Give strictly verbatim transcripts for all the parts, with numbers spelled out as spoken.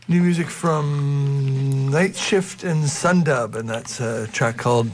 New music from Night Shift and Sundub, and that's a track called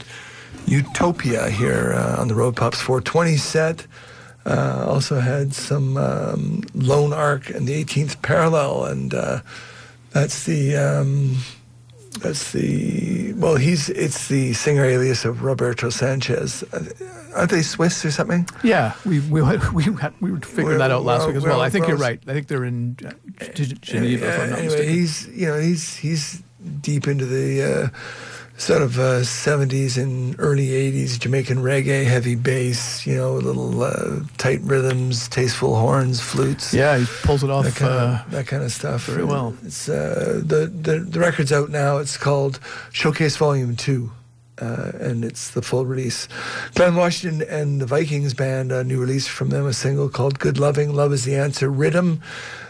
Utopia here uh, on the Road Pups four twenty set. Uh, also had some um, Lone Arc and the eighteenth Parallel, and uh, that's the um, that's the well, he's it's the singer alias of Roberto Sanchez. Aren't they Swiss or something? Yeah, we we we had, we were figuring We're, that out last well, week as well, well. I think well, you're right. I think they're in uh, Geneva. Uh, if I'm not anyway, mistaken. he's you know he's he's deep into the uh, sort of uh, seventies and early eighties Jamaican reggae, heavy bass, you know, little uh, tight rhythms, tasteful horns, flutes. Yeah, he pulls it off That kind, uh, of, that kind of stuff. very well. It's uh, the, the the record's out now. It's called Showcase Volume Two. Uh, and it's the full release. Glenn Washington and the Vikings Band, a new release from them, a single called Good Loving, Love is the Answer, Rhythm,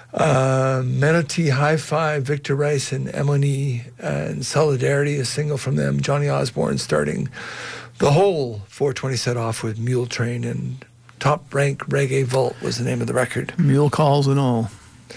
uh, Menotee Hi-Fi, Victor Rice and Emily, and Solidarity, a single from them, Johnny Osborne starting the whole four twenty set off with Mule Train, and Top Rank Reggae Vault was the name of the record. Mule calls and all.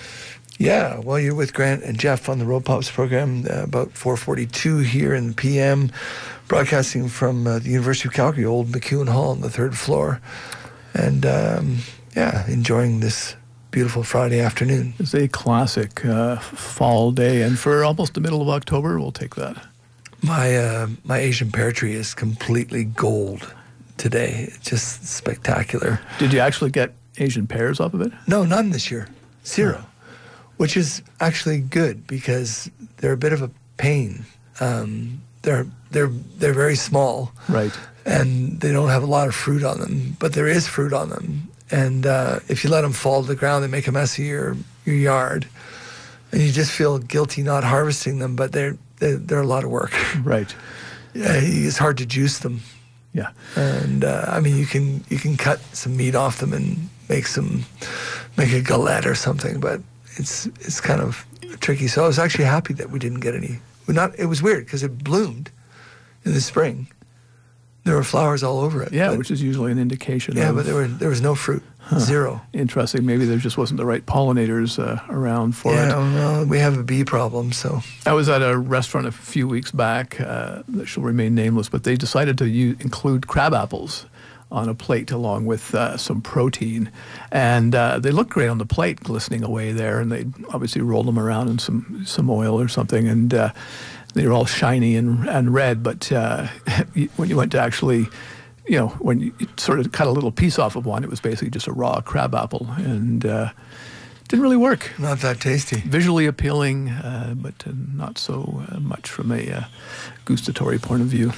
Yeah, well, you're with Grant and Jeff on the Road Pops program, uh, about four forty-two here in the P M, broadcasting from uh, the University of Calgary, Old McEwen Hall on the third floor. And, um, yeah, enjoying this beautiful Friday afternoon. It's a classic uh, fall day, and for almost the middle of October, we'll take that. My, uh, my Asian pear tree is completely gold today. It's just spectacular. Did you actually get Asian pears off of it? No, none this year. Zero. Oh. Which is actually good because they're a bit of a pain. Um, they're they're they're very small, right? And they don't have a lot of fruit on them, but there is fruit on them. And uh, if you let them fall to the ground, they make a mess of your your yard, and you just feel guilty not harvesting them. But they're they're, they're a lot of work, right? Yeah, it's hard to juice them. Yeah, and uh, I mean you can you can cut some meat off them and make some make a galette or something, but It's it's kind of tricky. So I was actually happy that we didn't get any. We not. It was weird because it bloomed in the spring. There were flowers all over it. Yeah, but, which is usually an indication. Yeah, of, but there were there was no fruit. Huh. Zero. Interesting. Maybe there just wasn't the right pollinators uh, around for yeah, it. Yeah, well, we have a bee problem. So I was at a restaurant a few weeks back uh, that shall remain nameless, but they decided to use, include crab apples on a plate along with uh, some protein. And uh, they looked great on the plate, glistening away there, and they obviously rolled them around in some, some oil or something, and uh, they were all shiny and, and red, but uh, when you went to actually, you know, when you sort of cut a little piece off of one, it was basically just a raw crab apple, and uh, didn't really work. Not that tasty. Visually appealing, uh, but uh, not so uh, much from a uh, gustatory point of view.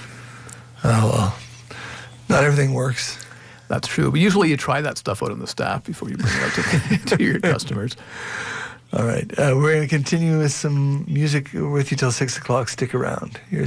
Oh, well. Not everything works. That's true. But usually you try that stuff out on the staff before you bring it out to, to your customers. All right. Uh, we're going to continue with some music with you till six o'clock. Stick around. Here's